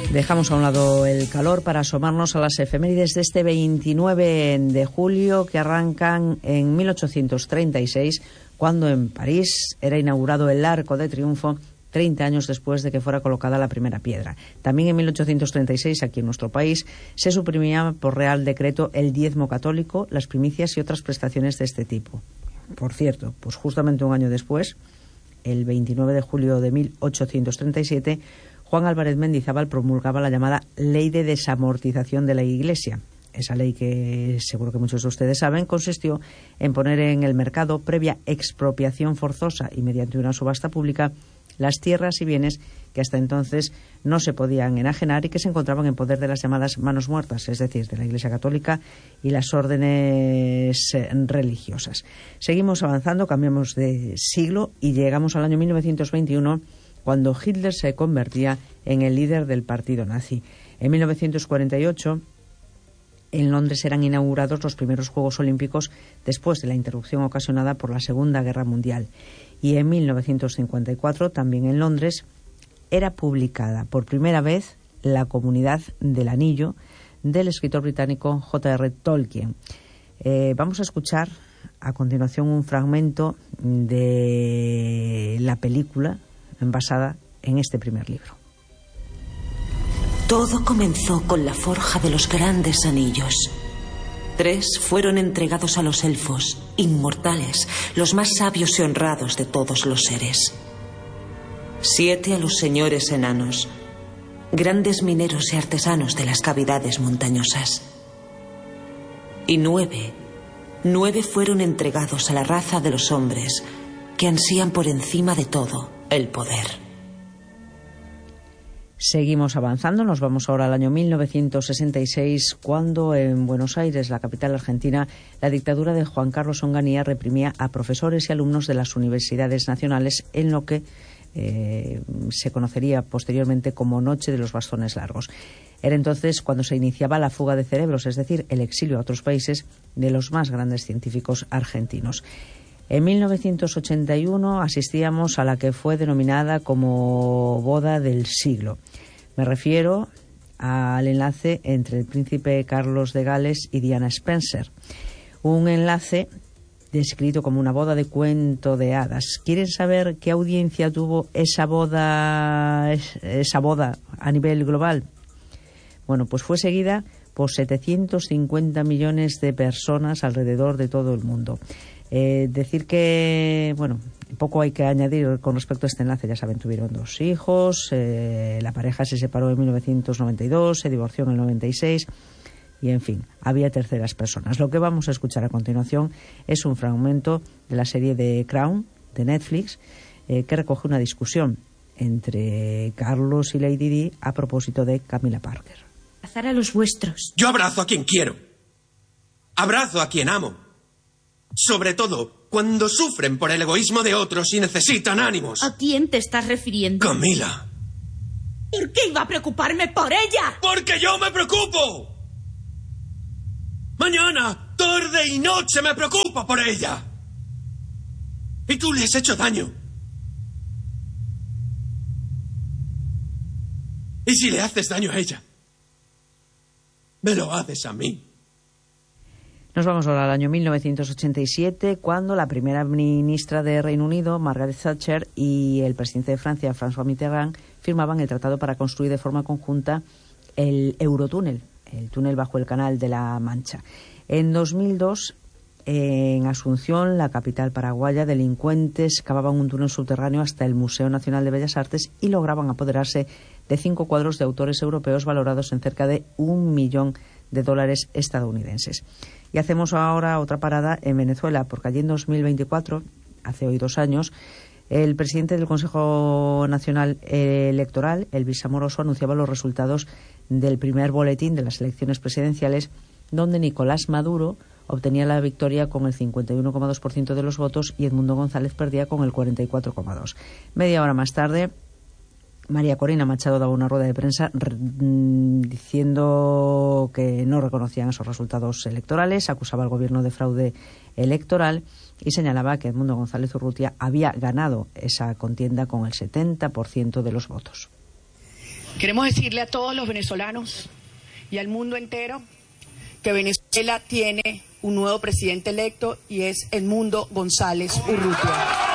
Dejamos a un lado el calor para asomarnos a las efemérides de este 29 de julio que arrancan en 1836, cuando en París era inaugurado el Arco de Triunfo, 30 años después de que fuera colocada la primera piedra. También en 1836, aquí en nuestro país, se suprimía por Real Decreto el diezmo católico, las primicias y otras prestaciones de este tipo. Por cierto, pues justamente un año después, el 29 de julio de 1837, Juan Álvarez Mendizábal promulgaba la llamada Ley de Desamortización de la Iglesia. Esa ley, que seguro que muchos de ustedes saben, consistió en poner en el mercado, previa expropiación forzosa y mediante una subasta pública, las tierras y bienes que hasta entonces no se podían enajenar y que se encontraban en poder de las llamadas manos muertas, es decir, de la Iglesia Católica y las órdenes religiosas. Seguimos avanzando, cambiamos de siglo y llegamos al año 1921, cuando Hitler se convertía en el líder del partido nazi. En 1948, en Londres eran inaugurados los primeros Juegos Olímpicos después de la interrupción ocasionada por la Segunda Guerra Mundial. Y en 1954, también en Londres, era publicada por primera vez La Comunidad del Anillo, del escritor británico J.R. Tolkien. Vamos a escuchar a continuación un fragmento de la película basada en este primer libro. Todo comenzó con la forja de los grandes anillos. 3 fueron entregados a los elfos, inmortales, los más sabios y honrados de todos los seres. 7 a los señores enanos, grandes mineros y artesanos de las cavidades montañosas. Y 9 fueron entregados a la raza de los hombres, que ansían por encima de todo el poder. Seguimos avanzando, nos vamos ahora al año 1966, cuando en Buenos Aires, la capital argentina, la dictadura de Juan Carlos Onganía reprimía a profesores y alumnos de las universidades nacionales en lo que se conocería posteriormente como Noche de los Bastones Largos. Era entonces cuando se iniciaba la fuga de cerebros, es decir, el exilio a otros países de los más grandes científicos argentinos. En 1981 asistíamos a la que fue denominada como boda del siglo. Me refiero al enlace entre el príncipe Carlos de Gales y Diana Spencer. Un enlace descrito como una boda de cuento de hadas. ¿Quieren saber qué audiencia tuvo esa boda a nivel global? Bueno, pues fue seguida por 750 millones de personas alrededor de todo el mundo. Decir que, bueno, poco hay que añadir con respecto a este enlace. Ya saben, tuvieron 2 hijos, la pareja se separó en 1992, se divorció en el 96 y, en fin, había terceras personas. Lo que vamos a escuchar a continuación es un fragmento de la serie de Crown, de Netflix, que recoge una discusión entre Carlos y Lady Di a propósito de Camila Parker. Abrazar a los vuestros. Yo abrazo a quien quiero. Abrazo a quien amo. Sobre todo cuando sufren por el egoísmo de otros y necesitan ánimos. ¿A quién te estás refiriendo? Camila. ¿Por qué iba a preocuparme por ella? ¡Porque yo me preocupo! Mañana, tarde y noche me preocupo por ella. Y tú le has hecho daño. Y si le haces daño a ella, me lo haces a mí. Nos vamos ahora al año 1987, cuando la primera ministra de Reino Unido, Margaret Thatcher, y el presidente de Francia, François Mitterrand, firmaban el tratado para construir de forma conjunta el Eurotúnel, el túnel bajo el Canal de la Mancha. En 2002, en Asunción, la capital paraguaya, delincuentes cavaban un túnel subterráneo hasta el Museo Nacional de Bellas Artes y lograban apoderarse de 5 cuadros de autores europeos valorados en cerca de $1 millón estadounidenses. Y hacemos ahora otra parada en Venezuela, porque allí en 2024, hace hoy 2 años, el presidente del Consejo Nacional Electoral, Elvis Amoroso, anunciaba los resultados del primer boletín de las elecciones presidenciales, donde Nicolás Maduro obtenía la victoria con el 51,2% de los votos y Edmundo González perdía con el 44,2%. Media hora más tarde, María Corina Machado daba una rueda de prensa diciendo que no reconocían esos resultados electorales, acusaba al gobierno de fraude electoral y señalaba que Edmundo González Urrutia había ganado esa contienda con el 70% de los votos. Queremos decirle a todos los venezolanos y al mundo entero que Venezuela tiene un nuevo presidente electo y es Edmundo González Urrutia.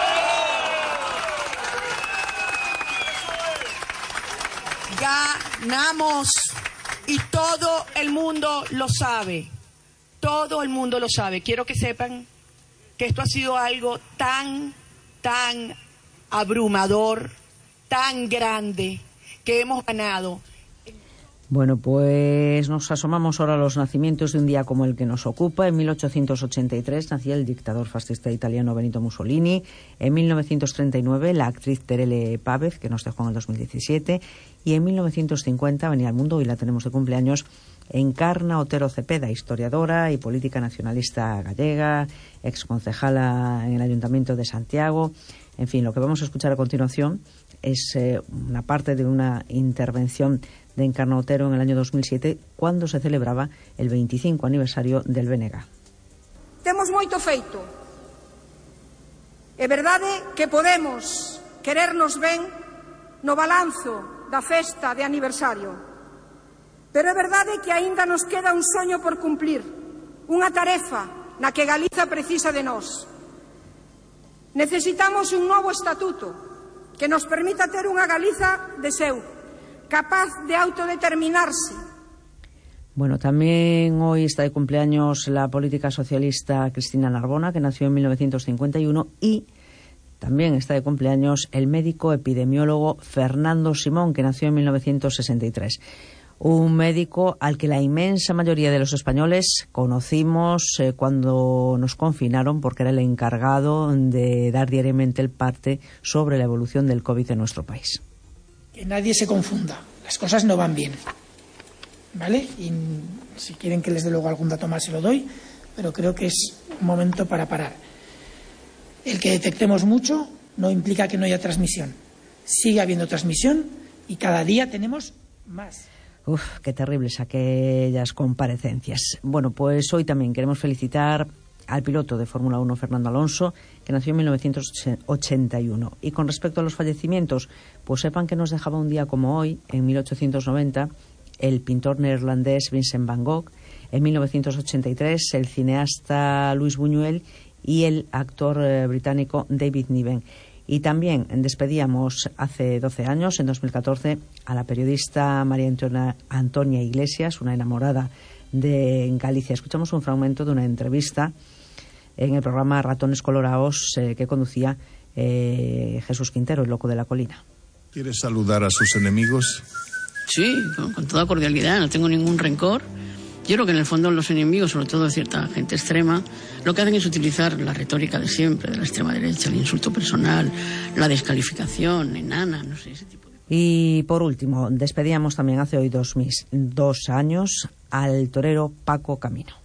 Ganamos y todo el mundo lo sabe. Todo el mundo lo sabe. Quiero que sepan que esto ha sido algo tan abrumador, tan grande, que hemos ganado. Bueno, pues nos asomamos ahora a los nacimientos de un día como el que nos ocupa. En 1883 nacía el dictador fascista italiano Benito Mussolini. En 1939 la actriz Terele Pávez, que nos dejó en el 2017. Y en 1950 venía al mundo, y la tenemos de cumpleaños, Encarna Otero Cepeda, historiadora y política nacionalista gallega, exconcejala en el Ayuntamiento de Santiago. En fin, lo que vamos a escuchar a continuación es una parte de una intervención de Encarna Otero en el año 2007, cuando se celebraba el 25 aniversario del BNG. Temos moito feito. É verdade que podemos querernos ben no balanzo da festa de aniversario, pero é verdade que aínda nos queda un soño por cumplir, unha tarefa na que Galiza precisa de nós. Necesitamos un novo estatuto que nos permita ter unha Galiza de seu, capaz de autodeterminarse. Bueno, también hoy está de cumpleaños la política socialista Cristina Narbona, que nació en 1951, y también está de cumpleaños el médico epidemiólogo Fernando Simón, que nació en 1963. Un médico al que la inmensa mayoría de los españoles conocimos cuando nos confinaron, porque era el encargado de dar diariamente el parte sobre la evolución del COVID en nuestro país. Que nadie se confunda, las cosas no van bien, ¿vale? Y si quieren que les dé luego algún dato más se lo doy, pero creo que es un momento para parar. El que detectemos mucho no implica que no haya transmisión. Sigue habiendo transmisión y cada día tenemos más. Uf, qué terribles aquellas comparecencias. Bueno, pues hoy también queremos felicitar al piloto de Fórmula 1, Fernando Alonso, que nació en 1981. Y con respecto a los fallecimientos, pues sepan que nos dejaba un día como hoy, en 1890, el pintor neerlandés Vincent van Gogh, en 1983 el cineasta Luis Buñuel y el actor británico David Niven. Y también despedíamos hace 12 años, en 2014, a la periodista María Antonia Iglesias, una enamorada de Galicia. Escuchamos un fragmento de una entrevista en el programa Ratones Colorados que conducía Jesús Quintero, el loco de la colina. ¿Quieres saludar a sus enemigos? Sí, con toda cordialidad, no tengo ningún rencor. Yo creo que en el fondo los enemigos, sobre todo cierta gente extrema, lo que hacen es utilizar la retórica de siempre, de la extrema derecha, el insulto personal, la descalificación, enana, no sé, ese tipo de... Y por último, despedíamos también hace hoy 2 años al torero Paco Camino.